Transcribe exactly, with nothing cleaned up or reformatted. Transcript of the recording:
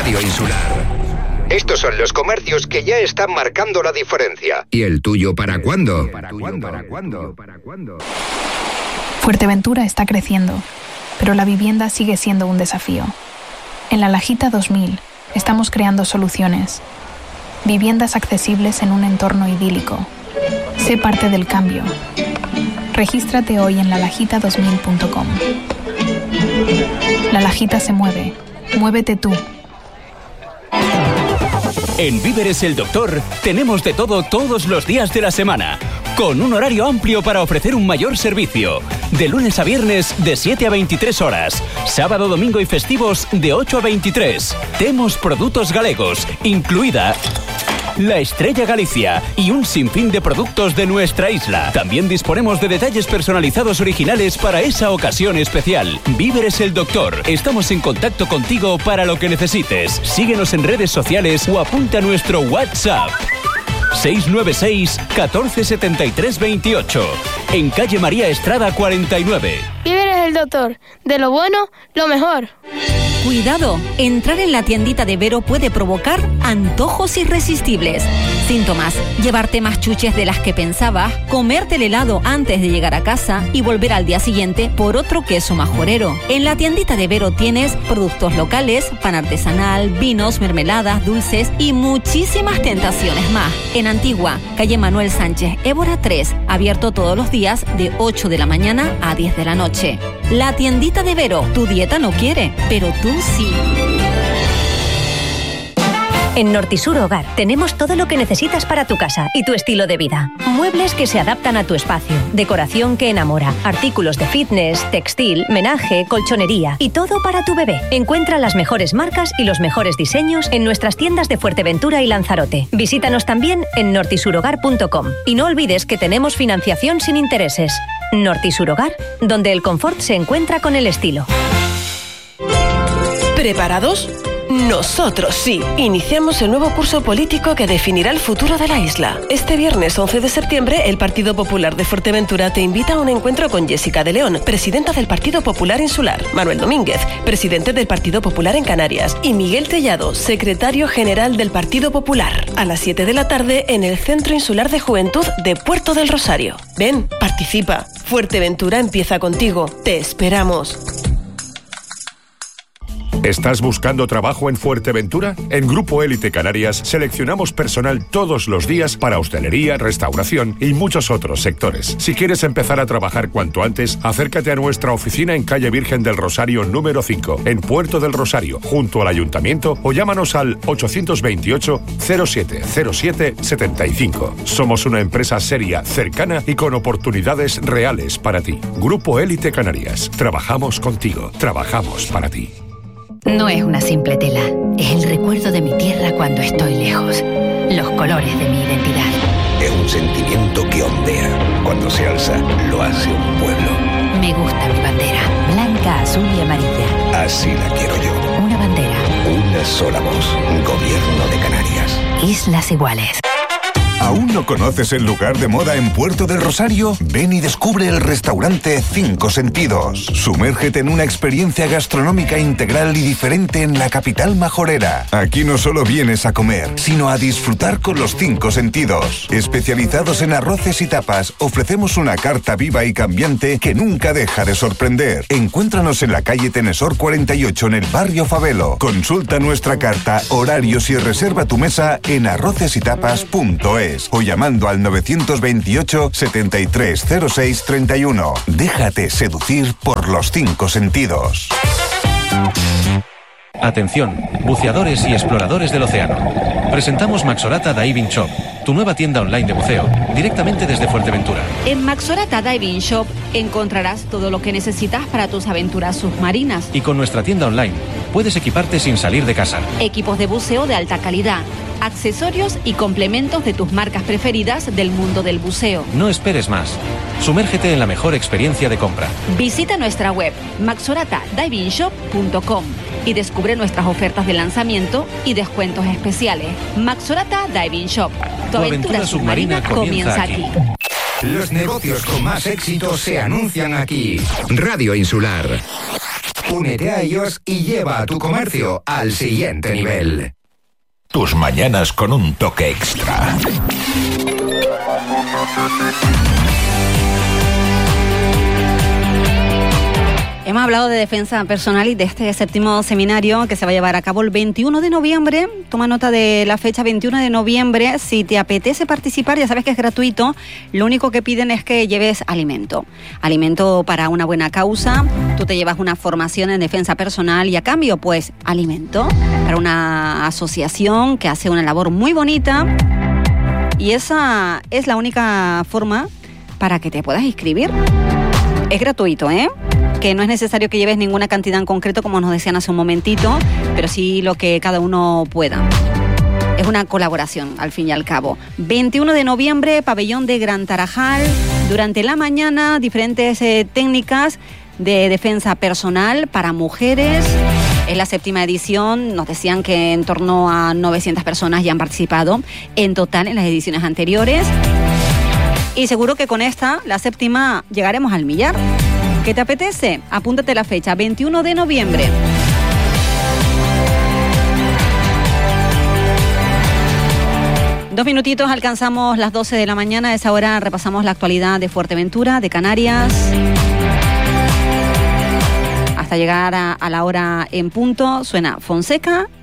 Radio Insular. Estos son los comercios que ya están marcando la diferencia. ¿Y el tuyo para cuándo? ¿Para cuándo? ¿Para cuándo? ¿Para cuándo? Fuerteventura está creciendo, pero la vivienda sigue siendo un desafío. En la Lajita dos mil estamos creando soluciones. Viviendas accesibles en un entorno idílico. Sé parte del cambio. Regístrate hoy en la lajita dos mil punto com. La Lajita se mueve. Muévete tú. En Víveres El Doctor tenemos de todo todos los días de la semana, con un horario amplio para ofrecer un mayor servicio. De lunes a viernes de siete a veintitrés horas, sábado, domingo y festivos de ocho a veintitrés. Temos productos galegos, incluida la Estrella Galicia y un sinfín de productos de nuestra isla. También disponemos de detalles personalizados originales para esa ocasión especial. Víveres El Doctor. Estamos en contacto contigo para lo que necesites. Síguenos en redes sociales o apunta a nuestro WhatsApp. seis nueve seis, catorce setenta y tres veintiocho. En calle María Estrada cuarenta y nueve. Víveres El Doctor. De lo bueno, lo mejor. Cuidado, entrar en la tiendita de Vero puede provocar antojos irresistibles. Síntomas: llevarte más chuches de las que pensabas, comerte el helado antes de llegar a casa y volver al día siguiente por otro queso majorero. En la tiendita de Vero tienes productos locales, pan artesanal, vinos, mermeladas, dulces y muchísimas tentaciones más. En Antigua, calle Manuel Sánchez, Évora tres, abierto todos los días de ocho de la mañana a diez de la noche. La tiendita de Vero, tu dieta no quiere, pero tú sí. En Nortisur Hogar tenemos todo lo que necesitas para tu casa y tu estilo de vida. Muebles que se adaptan a tu espacio, decoración que enamora, artículos de fitness, textil, menaje, colchonería y todo para tu bebé. Encuentra las mejores marcas y los mejores diseños en nuestras tiendas de Fuerteventura y Lanzarote. Visítanos también en nortisur hogar punto com y no olvides que tenemos financiación sin intereses. Nortisur Hogar, donde el confort se encuentra con el estilo. ¿Preparados? Nosotros sí. Iniciamos el nuevo curso político que definirá el futuro de la isla. Este viernes once de septiembre, el Partido Popular de Fuerteventura te invita a un encuentro con Jessica de León, presidenta del Partido Popular Insular, Manuel Domínguez, presidente del Partido Popular en Canarias, y Miguel Tellado, secretario general del Partido Popular, a las siete de la tarde en el Centro Insular de Juventud de Puerto del Rosario. Ven, participa. Fuerteventura empieza contigo. Te esperamos. ¿Estás buscando trabajo en Fuerteventura? En Grupo Élite Canarias seleccionamos personal todos los días para hostelería, restauración y muchos otros sectores. Si quieres empezar a trabajar cuanto antes, acércate a nuestra oficina en calle Virgen del Rosario número cinco, en Puerto del Rosario, junto al Ayuntamiento, o llámanos al ochocientos veintiocho, cero siete cero siete, setenta y cinco. Somos una empresa seria, cercana y con oportunidades reales para ti. Grupo Élite Canarias. Trabajamos contigo. Trabajamos para ti. No es una simple tela, es el recuerdo de mi tierra cuando estoy lejos, los colores de mi identidad. Es un sentimiento que ondea, cuando se alza lo hace un pueblo. Me gusta mi bandera, blanca, azul y amarilla. Así la quiero yo. Una bandera. Una sola voz, Gobierno de Canarias. Islas iguales. ¿Aún no conoces el lugar de moda en Puerto del Rosario? Ven y descubre el restaurante Cinco Sentidos. Sumérgete en una experiencia gastronómica integral y diferente en la capital majorera. Aquí no solo vienes a comer, sino a disfrutar con los cinco sentidos. Especializados en arroces y tapas, ofrecemos una carta viva y cambiante que nunca deja de sorprender. Encuéntranos en la calle Tenesor cuarenta y ocho en el barrio Favelo. Consulta nuestra carta, horarios y reserva tu mesa en arroces y tapas punto es. O llamando al novecientos veintiocho, setenta y tres cero seis treinta y uno. Déjate seducir por los cinco sentidos. Atención, buceadores y exploradores del océano. Presentamos Maxorata Diving Shop, tu nueva tienda online de buceo, directamente desde Fuerteventura. En Maxorata Diving Shop encontrarás todo lo que necesitas para tus aventuras submarinas. Y con nuestra tienda online puedes equiparte sin salir de casa. Equipos de buceo de alta calidad, accesorios y complementos de tus marcas preferidas del mundo del buceo. No esperes más. Sumérgete en la mejor experiencia de compra. Visita nuestra web maxorata diving shop punto com y descubre nuestras ofertas de lanzamiento y descuentos especiales. Maxorata Diving Shop. Tu, tu aventura, aventura submarina, submarina comienza aquí. aquí. Los negocios con más éxito se anuncian aquí. Radio Insular. Únete a ellos y lleva a tu comercio al siguiente nivel. Tus mañanas con un toque extra. Hemos hablado de defensa personal y de este séptimo seminario que se va a llevar a cabo el veintiuno de noviembre. Toma nota de la fecha, veintiuno de noviembre. Si te apetece participar, ya sabes que es gratuito. Lo único que piden es que lleves alimento. Alimento para una buena causa. Tú te llevas una formación en defensa personal y a cambio, pues, alimento para una asociación que hace una labor muy bonita. Y esa es la única forma para que te puedas inscribir. Es gratuito, ¿eh? Que no es necesario que lleves ninguna cantidad en concreto, como nos decían hace un momentito, pero sí lo que cada uno pueda. Es una colaboración, al fin y al cabo. veintiuno de noviembre, pabellón de Gran Tarajal. Durante la mañana, diferentes eh, técnicas de defensa personal para mujeres. Es la séptima edición. Nos decían que en torno a novecientas personas ya han participado en total en las ediciones anteriores. Y seguro que con esta, la séptima, llegaremos al millar. ¿Qué te apetece? Apúntate la fecha, veintiuno de noviembre. Dos minutitos, alcanzamos las doce de la mañana. A esa hora repasamos la actualidad de Fuerteventura, de Canarias. Hasta llegar a, a la hora en punto, suena Fonseca